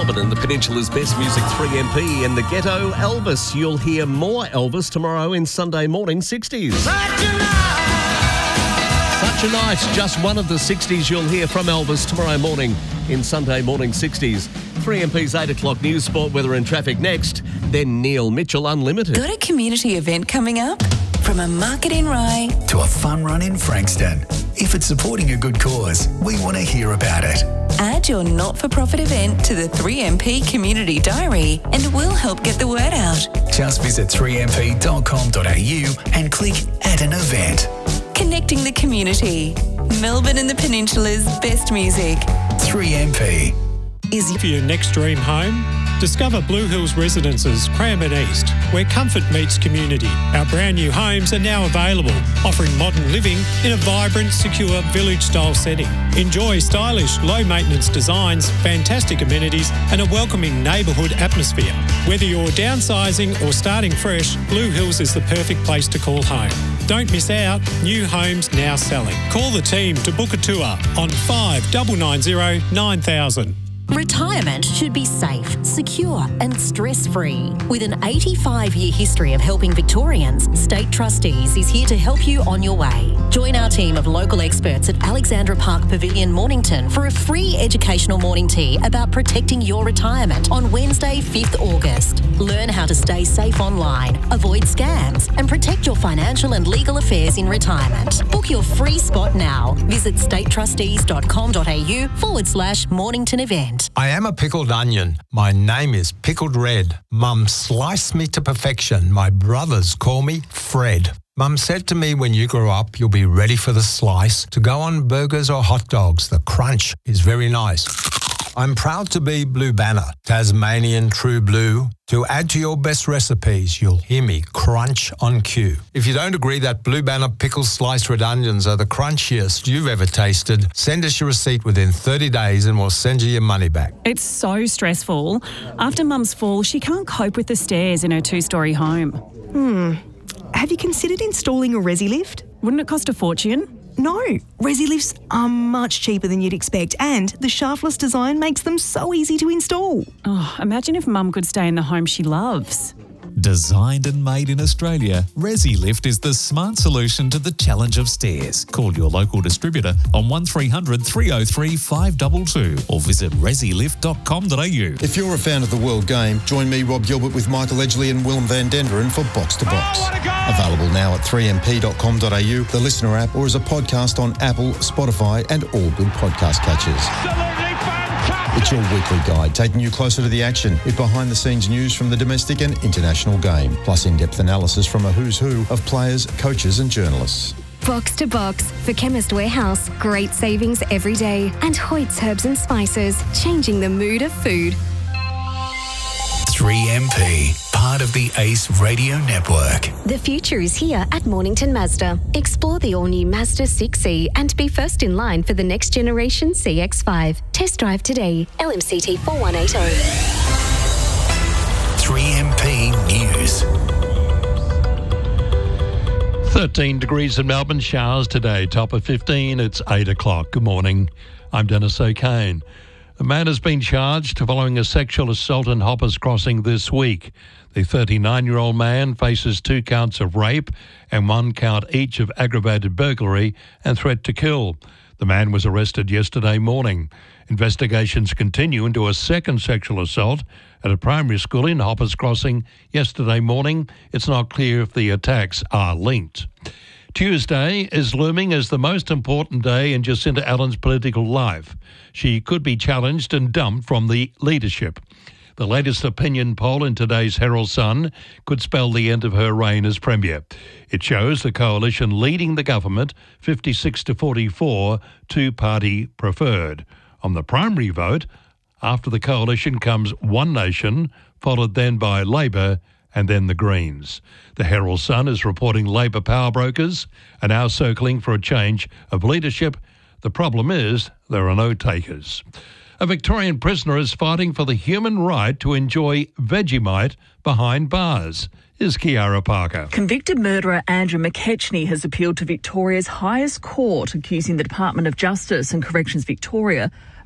Melbourne and the Peninsula's best music, 3MP and The Ghetto, Elvis. You'll hear more Elvis tomorrow in Sunday Morning 60s. Such a Night, just one of the 60s you'll hear from Elvis tomorrow morning in Sunday Morning 60s. 3MP's 8 o'clock news, sport, weather and traffic next. Then Neil Mitchell Unlimited. Got a community event coming up? From a market in Rye to a fun run in Frankston. If it's supporting a good cause, we want to hear about it. Add your not-for-profit event to the 3MP Community Diary and we'll help get the word out. Just visit 3mp.com.au and click Add an Event. Connecting the community. Melbourne and the Peninsula's best music. 3MP. For your next dream home, discover Blue Hills Residences, Cranbourne East, where comfort meets community. Our brand new homes are now available, offering modern living in a vibrant, secure village-style setting. Enjoy stylish, low-maintenance designs, fantastic amenities and a welcoming neighbourhood atmosphere. Whether you're downsizing or starting fresh, Blue Hills is the perfect place to call home. Don't miss out. New homes now selling. Call the team to book a tour on 5990 9000. Retirement should be safe, secure and stress-free. With an 85-year history of helping Victorians, State Trustees is here to help you on your way. Join our team of local experts at Alexandra Park Pavilion, Mornington for a free educational morning tea about protecting your retirement on Wednesday, 5th August. Learn how to stay safe online, avoid scams and protect your financial and legal affairs in retirement. Book your free spot now. Visit statetrustees.com.au/Mornington event. I am a pickled onion. My name is Pickled Red. Mum sliced me to perfection. My brothers call me Fred. Mum said to me, when you grow up, you'll be ready for the slice to go on burgers or hot dogs. The crunch is very nice. I'm proud to be Blue Banner, Tasmanian True Blue. To add to your best recipes, you'll hear me crunch on cue. If you don't agree that Blue Banner pickle sliced red onions are the crunchiest you've ever tasted, send us your receipt within 30 days and we'll send you your money back. It's so stressful. After Mum's fall, she can't cope with the stairs in her 2-storey home. Have you considered installing a Resi lift? Wouldn't it cost a fortune? No, Resi lifts are much cheaper than you'd expect and the shaftless design makes them so easy to install. Oh, imagine if Mum could stay in the home she loves. Designed and made in Australia, ResiLift is the smart solution to the challenge of stairs. Call your local distributor on 1300 303 522 or visit resilift.com.au. If you're a fan of the World Game, join me, Rob Gilbert, with Michael Edgley and Willem van Denderen for Box to Box. Available now at 3mp.com.au, the Listener app, or as a podcast on Apple, Spotify and all good podcast catchers. It's your weekly guide, taking you closer to the action with behind-the-scenes news from the domestic and international game, plus in-depth analysis from a who's who of players, coaches and journalists. Box to Box for Chemist Warehouse. Great savings every day. And Hoyt's Herbs and Spices, changing the mood of food. 3MP, part of the ACE Radio Network. The future is here at Mornington Mazda. Explore the all-new Mazda 6e and be first in line for the next generation CX-5. Test drive today. LMCT 4180. 3MP News. 13 degrees in Melbourne, showers today, top of 15. It's 8 o'clock. Good morning. I'm Dennis O'Kane. A man has been charged following a sexual assault in Hoppers Crossing this week. The 39-year-old man faces 2 counts of rape and 1 count each of aggravated burglary and threat to kill. The man was arrested yesterday morning. Investigations continue into a second sexual assault at a primary school in Hoppers Crossing yesterday morning. It's not clear if the attacks are linked. Tuesday is looming as the most important day in Jacinta Allen's political life. She could be challenged and dumped from the leadership. The latest opinion poll in today's Herald Sun could spell the end of her reign as Premier. It shows the coalition leading the government 56-44, two-party preferred. On the primary vote, after the coalition comes One Nation, followed then by Labor and then the Greens. The Herald Sun is reporting Labor power brokers are now circling for a change of leadership. The problem is there are no takers. A Victorian prisoner is fighting for the human right to enjoy Vegemite behind bars. Here's Kiara Parker. Convicted murderer Andrew McKechnie has appealed to Victoria's highest court, accusing the Department of Justice and Corrections Victoria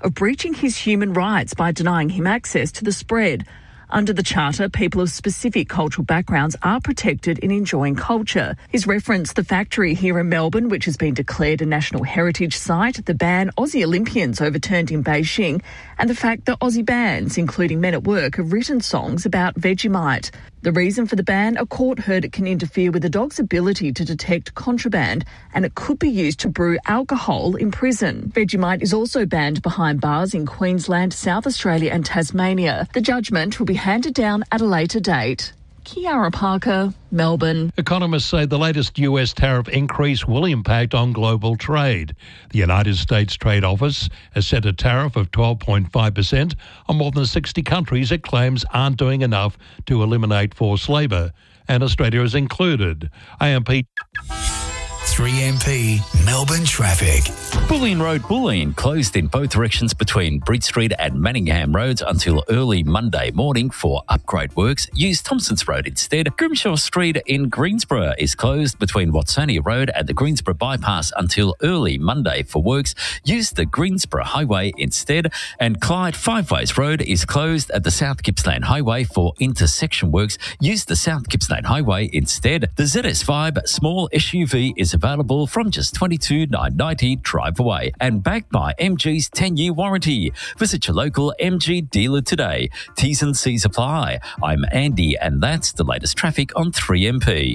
of breaching his human rights by denying him access to the spread. Under the Charter, people of specific cultural backgrounds are protected in enjoying culture. He's referenced the factory here in Melbourne, which has been declared a National Heritage Site, the ban Aussie Olympians overturned in Beijing, and the fact that Aussie bands, including Men at Work, have written songs about Vegemite. The reason for the ban, a court heard it can interfere with the dog's ability to detect contraband, and it could be used to brew alcohol in prison. Vegemite is also banned behind bars in Queensland, South Australia and Tasmania. The judgment will be handed down at a later date. Kiara Parker, Melbourne. Economists say the latest US tariff increase will impact on global trade. The United States Trade Office has set a tariff of 12.5% on more than 60 countries it claims aren't doing enough to eliminate forced labour, and Australia is included. AMP 3MP Melbourne traffic. Bulleen Road, Bulleen, closed in both directions between Bridge Street and Manningham Roads until early Monday morning for upgrade works. Use Thompson's Road instead. Grimshaw Street in Greensborough is closed between Watsonia Road and the Greensborough Bypass until early Monday for works. Use the Greensborough Highway instead. And Clyde Five Ways Road is closed at the South Gippsland Highway for intersection works. Use the South Gippsland Highway instead. The ZS Vibe small SUV is available from just $22,990 drive away and backed by MG's 10-year warranty. Visit your local MG dealer today. T's and C's apply. I'm Andy and that's the latest traffic on 3MP.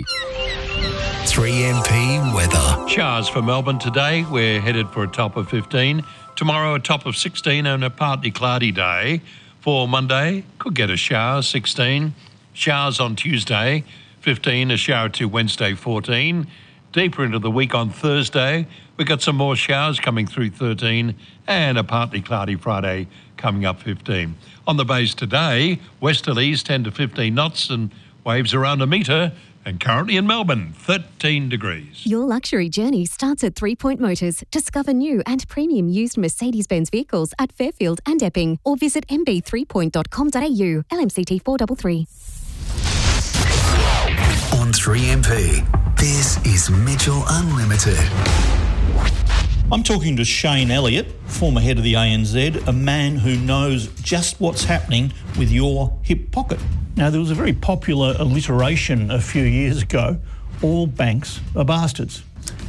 3MP weather. Showers for Melbourne today. We're headed for a top of 15. Tomorrow a top of 16 and a partly cloudy day. For Monday, could get a shower, 16. Showers on Tuesday, 15. A shower to Wednesday, 14. Deeper into the week on Thursday, we've got some more showers coming through, 13, and a partly cloudy Friday coming up, 15. On the bays today, westerlies 10 to 15 knots and waves around a metre, and currently in Melbourne, 13 degrees. Your luxury journey starts at 3 Point Motors. Discover new and premium used Mercedes-Benz vehicles at Fairfield and Epping, or visit mb3point.com.au. LMCT 433. On 3MP, this is Mitchell Unlimited. I'm talking to Shane Elliott, former head of the ANZ, a man who knows just what's happening with your hip pocket. Now, there was a very popular alliteration a few years ago, all banks are bastards.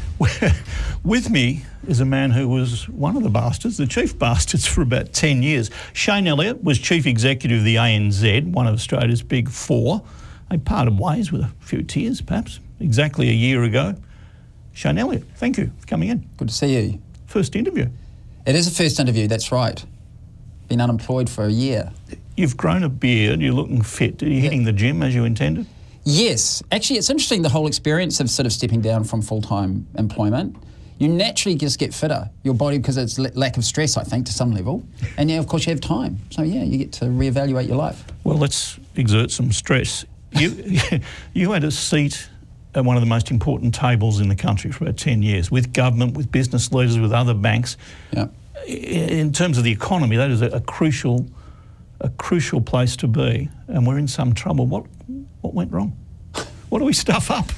With me is a man who was one of the bastards, the chief bastards for about 10 years. Shane Elliott was chief executive of the ANZ, one of Australia's big four. They parted ways with a few tears, perhaps, exactly a year ago. Shane Elliott, thank you for coming in. Good to see you. First interview. It is a first interview, that's right. Been unemployed for a year. You've grown a beard, you're looking fit. Are you hitting the gym as you intended? Yes. Actually, it's interesting, the whole experience of sort of stepping down from full-time employment. You naturally just get fitter, your body, because it's lack of stress, I think, to some level. And yeah, of course, you have time. So yeah, you get to reevaluate your life. Well, let's exert some stress. You had a seat at one of the most important tables in the country for about 10 years, with government, with business leaders, with other banks. Yeah. In terms of the economy, that is a crucial place to be, and we're in some trouble. What went wrong? What do we stuff up?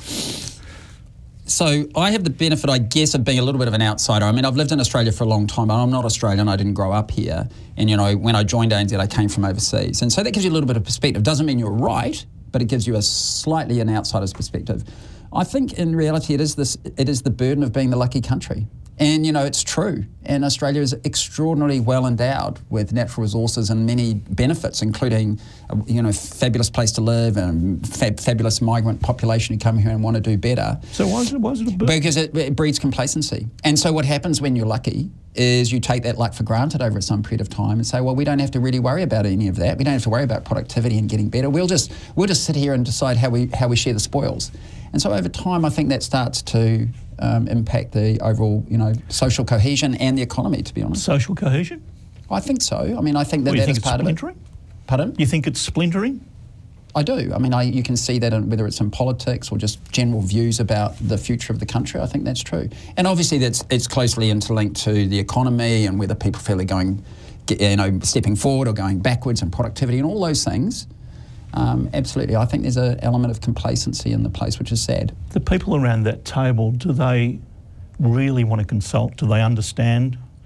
So I have the benefit, I guess, of being a little bit of an outsider. I mean, I've lived in Australia for a long time, but I'm not Australian. I didn't grow up here. And, you know, when I joined ANZ, I came from overseas. And so that gives you a little bit of perspective. Doesn't mean you're right, but it gives you a slightly an outsider's perspective. I think in reality it is the burden of being the lucky country. And, you know, it's true. And Australia is extraordinarily well endowed with natural resources and many benefits, including, you know, fabulous place to live and fabulous migrant population who come here and want to do better. So why is it a burden? Because it breeds complacency. And so what happens when you're lucky is you take that luck for granted over some period of time and say, well, we don't have to really worry about any of that. We don't have to worry about productivity and getting better. We'll just sit here and decide how we share the spoils. And so over time, I think that starts to impact the overall, you know, social cohesion and the economy, to be honest. Social cohesion? I think so. I mean, I think that is part of it. Pardon? You think it's splintering? I do. I mean, you can see that whether it's in politics or just general views about the future of the country. I think that's true. And obviously it's closely interlinked to the economy and whether people feel they're going, you know, stepping forward or going backwards in productivity and all those things. Absolutely. I think there's an element of complacency in the place, which is sad. The people around that table, do they really want to consult? Do they understand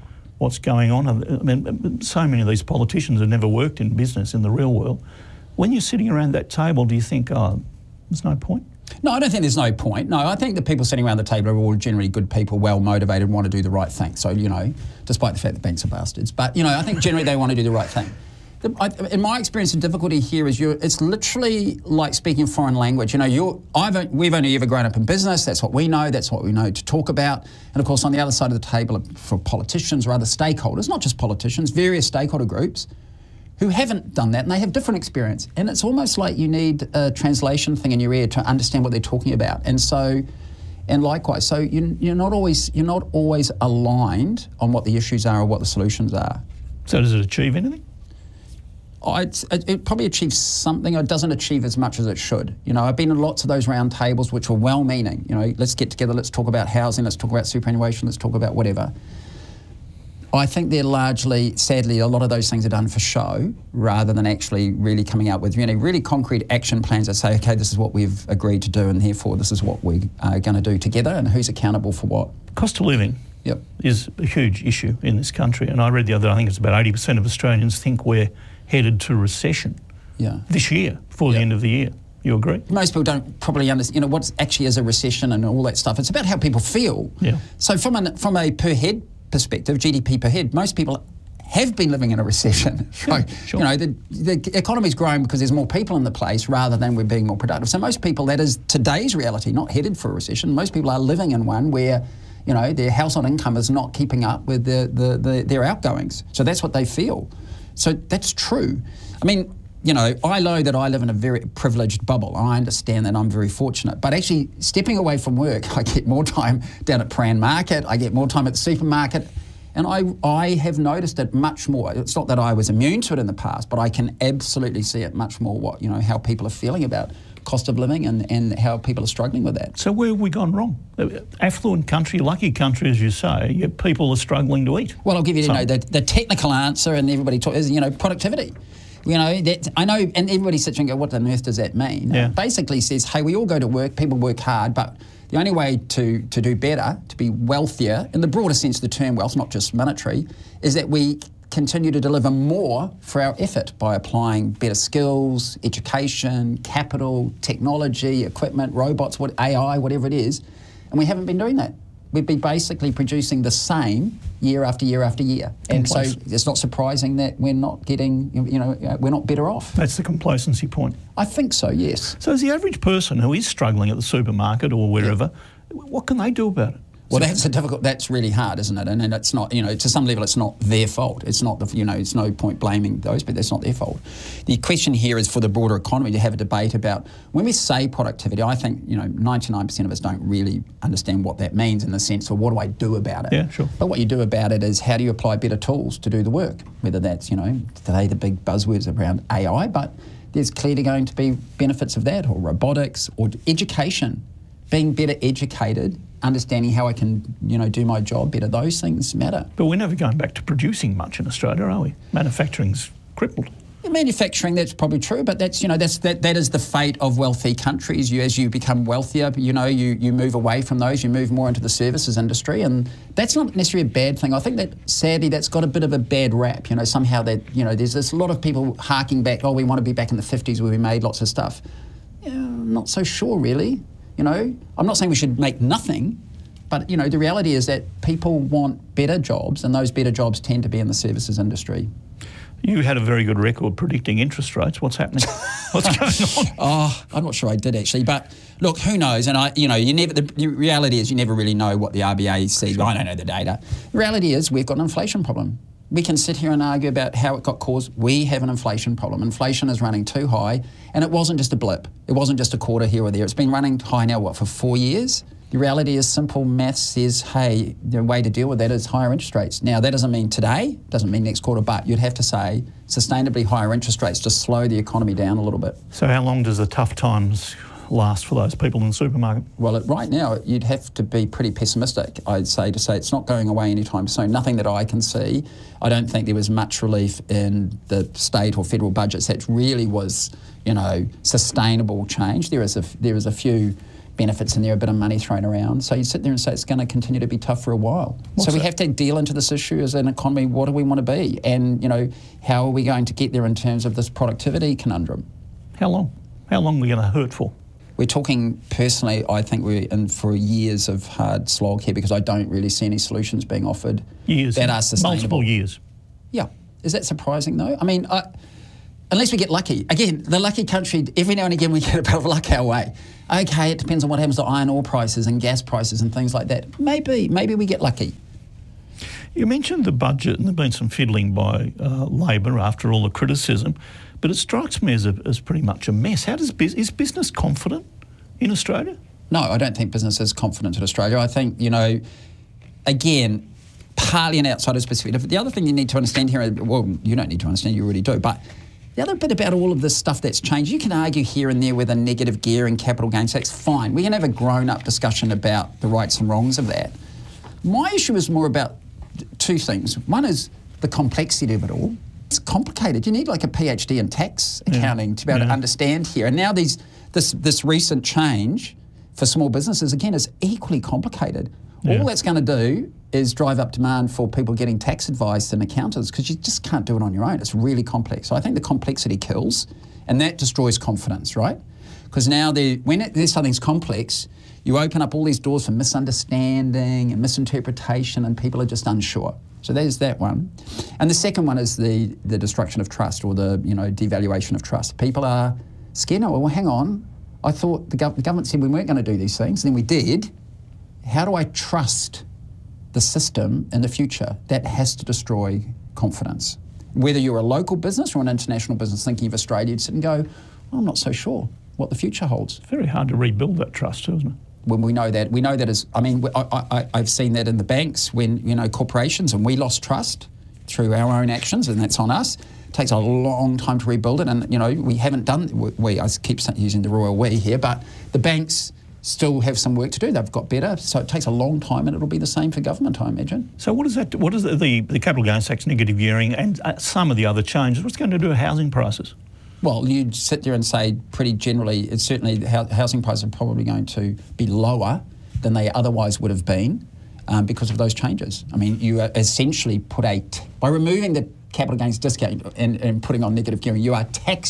what's going on. I mean, so many of these politicians have never worked in business in the real world. When you're sitting around that table, do you think, there's no point? No, I don't think there's no point. No, I think the people sitting around the table are all generally good people, well motivated, want to do the right thing. So, despite the fact that banks are bastards. But, I think generally they want to do the right thing. In my experience, the difficulty here is it's literally like speaking a foreign language. We've only ever grown up in business. That's what we know. That's what we know to talk about. And of course, on the other side of the table, for politicians or other stakeholders, not just politicians, various stakeholder groups who haven't done that, and they have different experience. And it's almost like you need a translation thing in your ear to understand what they're talking about. And likewise, so you're not always aligned on what the issues are or what the solutions are. So does it achieve anything? It probably achieves something, or it doesn't achieve as much as it should. I've been in lots of those round tables which were well-meaning. Let's get together, let's talk about housing, let's talk about superannuation, let's talk about whatever. I think they're largely, sadly, a lot of those things are done for show rather than actually really coming out with really concrete action plans that say, okay, this is what we've agreed to do and therefore this is what we are going to do together and who's accountable for what. Cost of living is a huge issue in this country. And I read the other day, I think it's about 80% of Australians think we're headed to recession this year, before the end of the year. You agree? Most people don't probably understand, what actually is a recession and all that stuff. It's about how people feel. Yeah. So from a per head perspective, GDP per head, most people have been living in a recession. Sure. The economy's growing because there's more people in the place rather than we're being more productive. So most people, that is today's reality, not headed for a recession. Most people are living in one where their household income is not keeping up with their outgoings. So that's what they feel. So that's true. I mean, I know that I live in a very privileged bubble. I understand that I'm very fortunate. But actually, stepping away from work, I get more time down at Prahran Market, I get more time at the supermarket, and I have noticed it much more. It's not that I was immune to it in the past, but I can absolutely see it much more, how people are feeling about cost of living and how people are struggling with that. So where have we gone wrong? Affluent country, lucky country, as you say, yet people are struggling to eat. Well, I'll give you the technical answer, and everybody is productivity. I know, and everybody sits and go, what on earth does that mean? Yeah. It basically says, hey, we all go to work, people work hard, but the only way to do better, to be wealthier, in the broader sense of the term wealth, not just monetary, is that we continue to deliver more for our effort by applying better skills, education, capital, technology, equipment, robots, AI, whatever it is, and we haven't been doing that. We'd be basically producing the same year after year after year. And so it's not surprising that we're not getting, we're not better off. That's the complacency point. I think so, yes. So as the average person who is struggling at the supermarket or wherever, what can they do about it? Well, that's really hard, isn't it? And it's not, to some level, it's not their fault. It's not it's no point blaming those, but that's not their fault. The question here is for the broader economy to have a debate about, when we say productivity, I think, 99% of us don't really understand what that means in the sense of what do I do about it? Yeah, sure. But what you do about it is how do you apply better tools to do the work? Whether that's, today the big buzzwords around AI, but there's clearly going to be benefits of that, or robotics, or education, being better educated, understanding how I can, do my job better. Those things matter. But we're never going back to producing much in Australia, are we? Manufacturing's crippled. Manufacturing, that's probably true, but that's, that is the fate of wealthy countries. As you become wealthier, you move away from those, you move more into the services industry, and that's not necessarily a bad thing. I think that, sadly, that's got a bit of a bad rap, somehow that, there's this lot of people harking back, we want to be back in the 50s where we made lots of stuff. I'm not so sure, really. I'm not saying we should make nothing, but, the reality is that people want better jobs, and those better jobs tend to be in the services industry. You had a very good record predicting interest rates. What's happening? What's going on? I'm not sure I did, actually. But, look, who knows? And, the reality is you never really know what the RBA sees. Sure. I don't know the data. The reality is we've got an inflation problem. We can sit here and argue about how it got caused. We have an inflation problem. Inflation is running too high, and it wasn't just a blip. It wasn't just a quarter here or there. It's been running high now, for 4 years? The reality is simple maths says, hey, the way to deal with that is higher interest rates. Now, that doesn't mean today, doesn't mean next quarter, but you'd have to say sustainably higher interest rates to slow the economy down a little bit. So how long does the tough times last for those people in the supermarket? Well, right now, you'd have to be pretty pessimistic, I'd say, to say it's not going away anytime soon. Nothing that I can see. I don't think there was much relief in the state or federal budgets that really was, sustainable change. There is a few benefits in there, a bit of money thrown around. So you sit there and say it's going to continue to be tough for a while. So we have to deal into this issue as an economy. What do we want to be? And, you know, how are we going to get there in terms of this productivity conundrum? How long? How long are we going to hurt for? We're talking, personally, I think we're in for years of hard slog here because I don't really see any solutions being offered that are sustainable. Multiple years. Yeah. Is that surprising, though? I mean, unless we get lucky. Again, the lucky country, every now and again we get a bit of luck our way. Okay, it depends on what happens to iron ore prices and gas prices and things like that. Maybe we get lucky. You mentioned the budget, and there's been some fiddling by Labor after all the criticism, but it strikes me as pretty much a mess. How is business confident in Australia? No, I don't think business is confident in Australia. I think, you know, again, partly an outsider's perspective. The other thing you need to understand here, well, you don't need to understand, you already do, but the other bit about all of this stuff that's changed, you can argue here and there whether negative gearing, capital gains tax, fine. We can have a grown-up discussion about the rights and wrongs of that. My issue is more about two things. One is the complexity of it all. It's complicated. You need like a PhD in tax accounting to be able to understand here. And now this recent change for small businesses, again, is equally complicated. All that's going to do is drive up demand for people getting tax advice and accountants because you just can't do it on your own. It's really complex. So I think the complexity kills and that destroys confidence, right? Because now when something's complex, you open up all these doors for misunderstanding and misinterpretation and people are just unsure. So there's that one. And the second one is the destruction of trust or the devaluation of trust. People are scared. No, well, hang on. I thought the government said we weren't going to do these things, and then we did. How do I trust the system in the future? That has to destroy confidence. Whether you're a local business or an international business thinking of Australia, you'd sit and go, well, I'm not so sure what the future holds. It's very hard to rebuild that trust, isn't it? When we know that is, I mean, I've seen that in the banks when, corporations, and we lost trust through our own actions, and that's on us. It takes a long time to rebuild it, and, we haven't done, I keep using the royal we here, but the banks still have some work to do. They've got better, so it takes a long time, and it'll be the same for government, I imagine. So what is that? What is the capital gains tax, negative gearing, and some of the other changes? What's it going to do to housing prices? Well, you'd sit there and say pretty generally, it's certainly housing prices are probably going to be lower than they otherwise would have been because of those changes. I mean, you essentially by removing the capital gains discount and putting on negative gearing, you're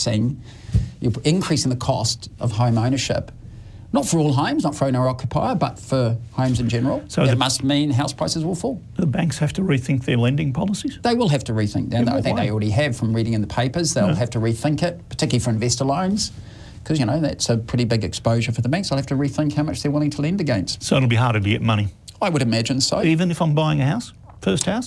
increasing the cost of home ownership. Not for all homes, not for owner-occupier, but for homes in general. So that must mean house prices will fall. The banks have to rethink their lending policies? They will have to rethink that. I think they already have from reading in the papers. They'll have to rethink it, particularly for investor loans, because, that's a pretty big exposure for the banks. They'll have to rethink how much they're willing to lend against. So it'll be harder to get money? I would imagine so. Even if I'm buying a house? First house?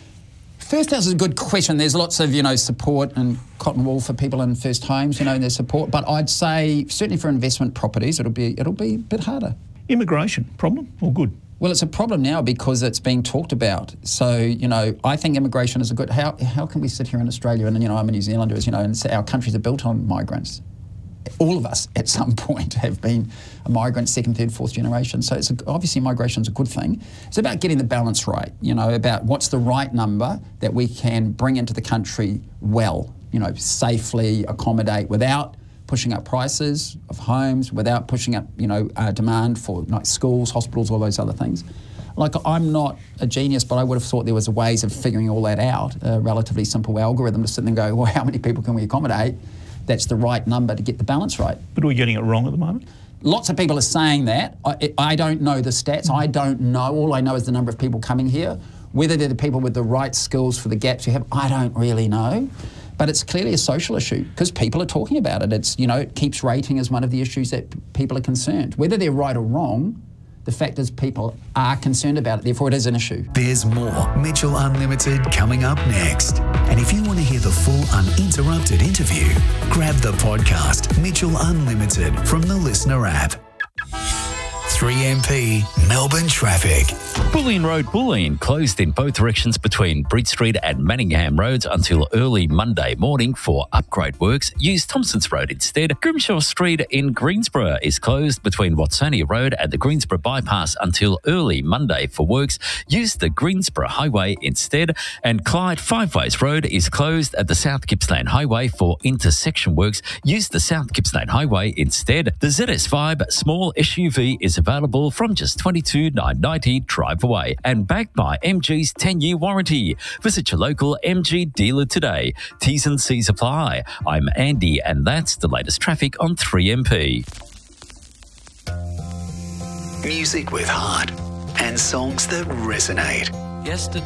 First house is a good question. There's lots of, support and cotton wool for people in first homes, there's support. But I'd say certainly for investment properties, it'll be a bit harder. Immigration, problem or good? Well, it's a problem now because it's being talked about. So, I think immigration is a good... How can we sit here in Australia and, I'm a New Zealander, and say our countries are built on migrants? All of us at some point have been a migrant, second, third, fourth generation. So obviously migration is a good thing. It's about getting the balance right, about what's the right number that we can bring into the country well, safely accommodate without pushing up prices of homes, without pushing up, demand for schools, hospitals, all those other things. Like, I'm not a genius, but I would have thought there was ways of figuring all that out, a relatively simple algorithm to sit there and go, well, how many people can we accommodate? That's the right number to get the balance right. But are we getting it wrong at the moment? Lots of people are saying that. I don't know the stats. I don't know. All I know is the number of people coming here. Whether they're the people with the right skills for the gaps you have, I don't really know. But it's clearly a social issue because people are talking about it. It's, it keeps rating as one of the issues that people are concerned. Whether they're right or wrong, the fact is people are concerned about it, therefore it is an issue. There's more Mitchell Unlimited coming up next. And if you want to hear the full uninterrupted interview, grab the podcast Mitchell Unlimited from the Listener app. 3MP Melbourne Traffic. Bulleen Road, Bulleen, closed in both directions between Bridge Street and Manningham Roads until early Monday morning for upgrade works. Use Thompson's Road instead. Grimshaw Street in Greensborough is closed between Watsonia Road and the Greensborough Bypass until early Monday for works. Use the Greensborough Highway instead. And Clyde Five Ways Road is closed at the South Gippsland Highway for intersection works. Use the South Gippsland Highway instead. The ZS Vibe small SUV is available from just $22,990 drive away and backed by MG's 10-year warranty. Visit your local MG dealer today. T's and C's apply. I'm Andy and that's the latest traffic on 3MP. Music with heart and songs that resonate. Yesterday